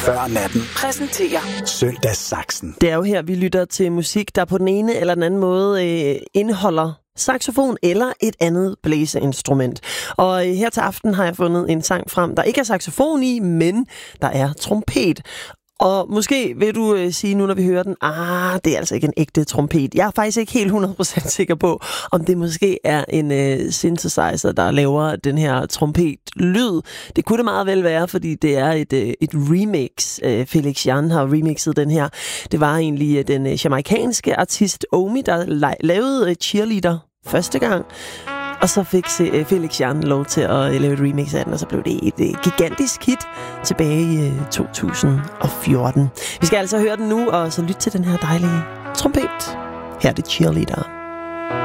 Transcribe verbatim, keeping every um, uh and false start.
før natten præsenterer Søndagssaxen. Det er jo her, vi lytter til musik, der på den ene eller den anden måde øh, indeholder saxofon eller et andet blæseinstrument. Og øh, her til aften har jeg fundet en sang frem, der ikke er saxofon i, men der er trompet. Og måske vil du øh, sige nu, når vi hører den, ah, det er altså ikke en ægte trompet. Jeg er faktisk ikke helt hundrede procent sikker på, om det måske er en øh, synthesizer, der laver den her trompet-lyd. Det kunne det meget vel være, fordi det er et, øh, et remix. Øh, Felix Jan har remixet den her. Det var egentlig øh, den øh, jamaikanske artist Omi, der la- lavede øh, Cheerleader første gang. Og så fik Felix Jan lov til at lave et remix af den, og så blev det et gigantisk hit tilbage i to tusind og fjorten. Vi skal altså høre den nu, og så lytte til den her dejlige trompet. Her er det Cheerleader.